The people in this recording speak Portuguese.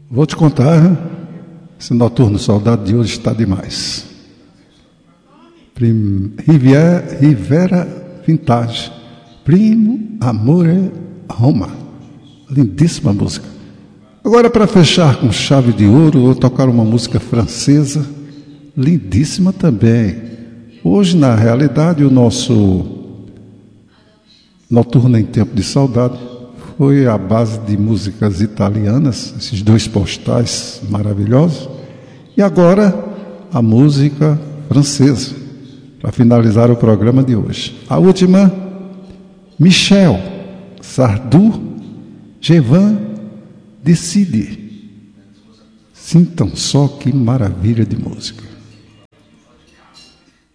Vou te contar, hein? Esse Noturno Saudade de hoje está demais. Rivera Vintage, Primo Amore Roma. Lindíssima música. Agora, para fechar com chave de ouro, vou tocar uma música francesa, lindíssima também. Hoje, na realidade, o nosso Noturno em Tempo de Saudade foi a base de músicas italianas, esses dois postais maravilhosos. E agora, a música francesa, para finalizar o programa de hoje. A última, Michel Sardou, Je vais décider. Sintam só que maravilha de música.